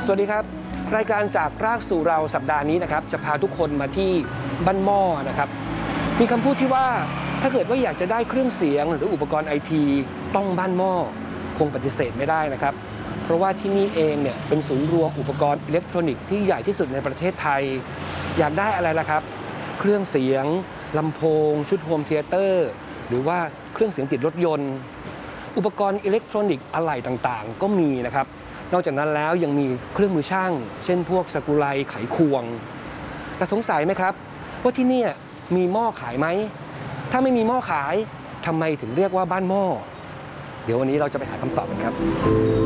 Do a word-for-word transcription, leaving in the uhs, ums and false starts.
สวัสดีครับรายการจากรากสู่เราสัปดาห์นี้นะครับจะพาทุกคนมาที่บ้านหม้อนะครับมีคำพูดที่ว่าถ้าเกิดว่าอยากจะได้เครื่องเสียงหรืออุปกรณ์ไอทีต้องบ้านหม้อคงปฏิเสธไม่ได้นะครับเพราะว่าที่นี่เองเนี่ยเป็นศูนย์รวมอุปกรณ์อิเล็กทรอนิกส์ที่ใหญ่ที่สุดในประเทศไทยอยากได้อะไรล่ะครับเครื่องเสียงลำโพงชุดโฮมเธียเตอร์หรือว่าเครื่องเสียงติดรถยนต์อุปกรณ์อิเล็กทรอนิกส์อะไหล่ต่างๆก็มีนะครับนอกจากนั้นแล้วยังมีเครื่องมือช่างเช่นพวกสกรูไลไขควงแต่สงสัยไหมครับว่าที่นี่มีหม้อขายไหมถ้าไม่มีหม้อขายทำไมถึงเรียกว่าบ้านหม้อเดี๋ยววันนี้เราจะไปหาคำตอบกันครับ